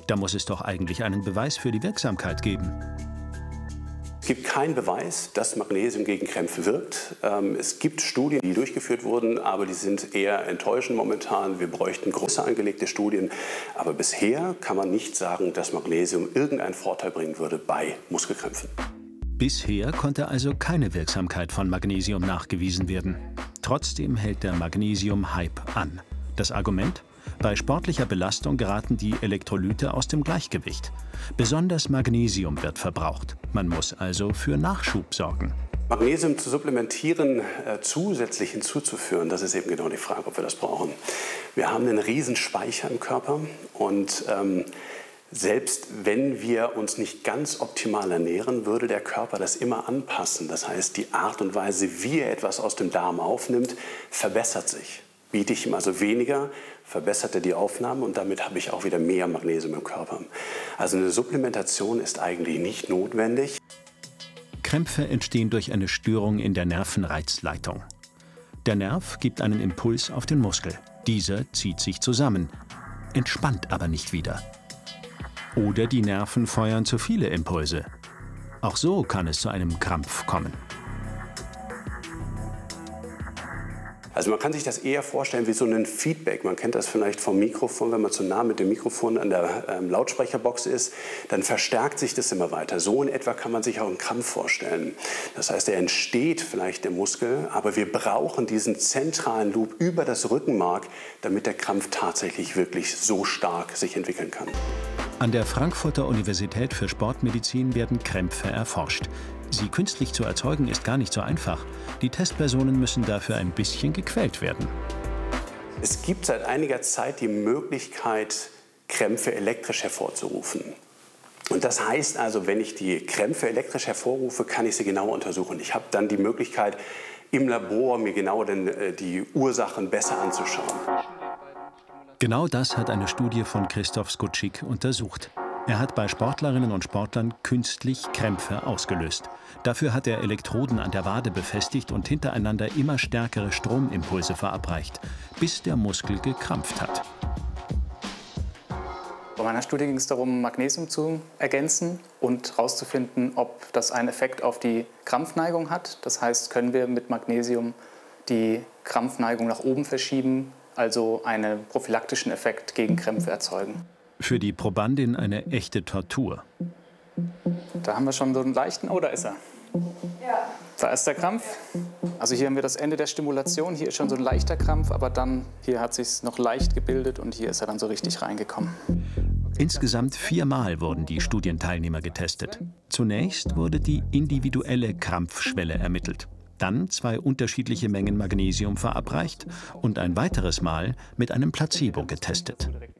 Da muss es doch eigentlich einen Beweis für die Wirksamkeit geben. Es gibt keinen Beweis, dass Magnesium gegen Krämpfe wirkt. Es gibt Studien, die durchgeführt wurden, aber die sind eher enttäuschend momentan. Wir bräuchten größer angelegte Studien. Aber bisher kann man nicht sagen, dass Magnesium irgendeinen Vorteil bringen würde bei Muskelkrämpfen. Bisher konnte also keine Wirksamkeit von Magnesium nachgewiesen werden. Trotzdem hält der Magnesium-Hype an. Das Argument? Bei sportlicher Belastung geraten die Elektrolyte aus dem Gleichgewicht. Besonders Magnesium wird verbraucht. Man muss also für Nachschub sorgen. Magnesium zu supplementieren, zusätzlich hinzuzuführen, das ist eben genau die Frage, ob wir das brauchen. Wir haben einen riesen Speicher im Körper und selbst wenn wir uns nicht ganz optimal ernähren, würde der Körper das immer anpassen. Das heißt, die Art und Weise, wie er etwas aus dem Darm aufnimmt, verbessert sich. Biete ich ihm also weniger, verbessert er die Aufnahme und damit habe ich auch wieder mehr Magnesium im Körper. Also eine Supplementation ist eigentlich nicht notwendig. Krämpfe entstehen durch eine Störung in der Nervenreizleitung. Der Nerv gibt einen Impuls auf den Muskel. Dieser zieht sich zusammen, entspannt aber nicht wieder. Oder die Nerven feuern zu viele Impulse. Auch so kann es zu einem Krampf kommen. Also man kann sich das eher vorstellen wie so ein Feedback. Man kennt das vielleicht vom Mikrofon, wenn man zu nah mit dem Mikrofon an der Lautsprecherbox ist, dann verstärkt sich das immer weiter. So in etwa kann man sich auch einen Krampf vorstellen. Das heißt, er entsteht vielleicht der Muskel, aber wir brauchen diesen zentralen Loop über das Rückenmark, damit der Krampf tatsächlich wirklich so stark sich entwickeln kann. An der Frankfurter Universität für Sportmedizin werden Krämpfe erforscht. Sie künstlich zu erzeugen ist gar nicht so einfach. Die Testpersonen müssen dafür ein bisschen gequält werden. Es gibt seit einiger Zeit die Möglichkeit, Krämpfe elektrisch hervorzurufen. Und das heißt also, wenn ich die Krämpfe elektrisch hervorrufe, kann ich sie genauer untersuchen. Ich habe dann die Möglichkeit, im Labor mir genau die Ursachen besser anzuschauen. Genau das hat eine Studie von Christoph Skutschik untersucht. Er hat bei Sportlerinnen und Sportlern künstlich Krämpfe ausgelöst. Dafür hat er Elektroden an der Wade befestigt und hintereinander immer stärkere Stromimpulse verabreicht, bis der Muskel gekrampft hat. Bei meiner Studie ging es darum, Magnesium zu ergänzen und herauszufinden, ob das einen Effekt auf die Krampfneigung hat. Das heißt, können wir mit Magnesium die Krampfneigung nach oben verschieben, also einen prophylaktischen Effekt gegen Krämpfe erzeugen. Für die Probandin eine echte Tortur. Da haben wir schon so einen leichten... Oh, da ist er. Ja. Da ist der Krampf. Also hier haben wir das Ende der Stimulation. Hier ist schon so ein leichter Krampf, aber dann hier hat es sich noch leicht gebildet und hier ist er dann so richtig reingekommen. Insgesamt 4-mal wurden die Studienteilnehmer getestet. Zunächst wurde die individuelle Krampfschwelle ermittelt. Dann 2 unterschiedliche Mengen Magnesium verabreicht und ein weiteres Mal mit einem Placebo getestet.